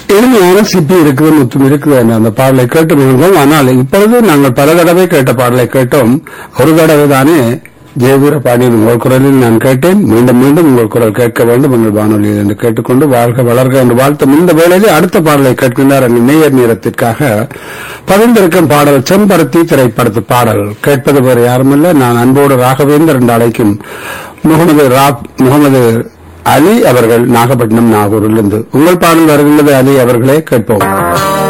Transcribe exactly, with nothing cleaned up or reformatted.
இனிமையான சிப்பி இருக்குது, முத்தும் இருக்குது என்ற அந்த பாடலை கேட்டு மகிழ்ந்தோம். ஆனால் இப்பொழுது நாங்கள் பல தடவை கேட்ட பாடலை கேட்டோம். ஒரு தடவை தானே ஜெயவீர பாடியின் உங்கள் குரலில் நான் கேட்டேன். மீண்டும் மீண்டும் உங்கள் குரல் கேட்க வேண்டும் எங்கள் வானொலியில் என்று கேட்டுக்கொண்டு வாழ்க வளர்க என்று வாழ்த்தும் இந்த வேளையிலே அடுத்த பாடலை கேட்கின்றார். அங்கு நேயர் நேரத்திற்காக பதிந்திருக்கும் பாடல் செம்பருத்தி திரைப்படத்து பாடல் கேட்பது வேறு யாருமல்ல, நான் அன்போடு ராகவேந்தர் என்று அழைக்கும் முகமது ராப் முகமது அலி அவர்கள், நாகப்பட்டினம் நாகூரிலிருந்து. உங்கள் பாடல் வருகின்றது அலி அவர்களே, கேட்போம்.